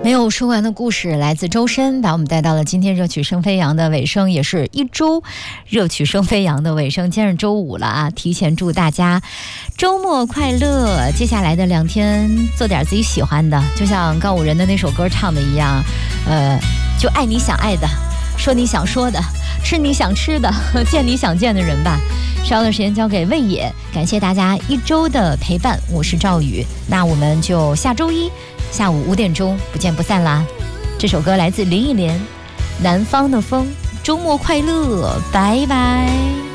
没有说完的故事来自周深，把我们带到了今天热曲生飞扬的尾声，也是一周热曲生飞扬的尾声。今天是周五了啊，提前祝大家周末快乐。接下来的2天做点自己喜欢的，就像告五人的那首歌唱的一样，就爱你想爱的，说你想说的，吃你想吃的，见你想见的人吧。稍后的时间交给魏野，感谢大家一周的陪伴，我是赵宇，那我们就下周一下午5点钟不见不散啦。这首歌来自林忆莲，南方的风，周末快乐，拜拜。